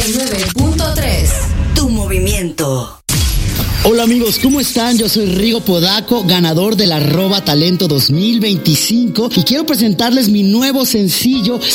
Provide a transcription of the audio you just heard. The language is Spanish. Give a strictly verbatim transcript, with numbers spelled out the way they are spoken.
nueve punto tres. Tu movimiento. Hola amigos, ¿cómo están? Yo soy Rigo Podaco, ganador del arroba talento dos mil veinticinco y quiero presentarles mi nuevo sencillo